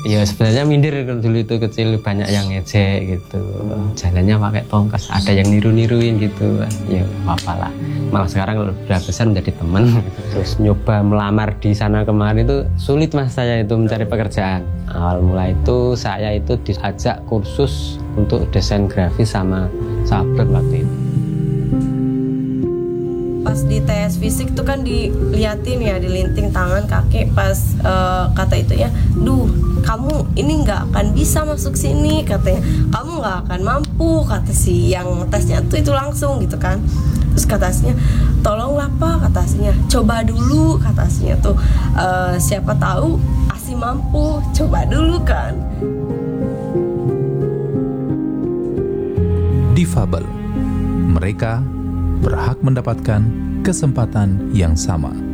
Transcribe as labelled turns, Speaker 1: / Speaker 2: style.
Speaker 1: Ya sebenarnya minder kalau dulu itu kecil banyak yang ngejek gitu. Jalannya pakai tongkat, ada yang niru-niruin gitu. Ya apa lah. Malah sekarang kalau udah besar menjadi teman. Terus nyoba melamar di sana kemarin itu sulit mas saya itu mencari pekerjaan. Awal mulai itu saya itu diajak kursus untuk desain grafis sama sahabat waktu itu.
Speaker 2: Pas di tes fisik tuh kan diliatin ya, dilinting tangan kaki, pas kata itu ya, kamu ini nggak akan bisa masuk sini katanya, kamu nggak akan mampu, kata si yang tesnya tuh itu langsung gitu kan. Terus katanya tolonglah pak, katanya coba dulu, katanya tuh siapa tahu Asi mampu, coba dulu kan.
Speaker 3: Difabel, mereka berhak mendapatkan kesempatan yang sama.